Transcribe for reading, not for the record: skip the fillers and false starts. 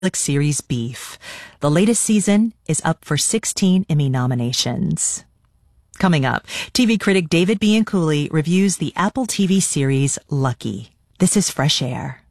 series Beef. The latest season is up for 16 Emmy nominations. Coming up, TV critic David Bianculli reviews the Apple TV series Lucky. This is Fresh Air.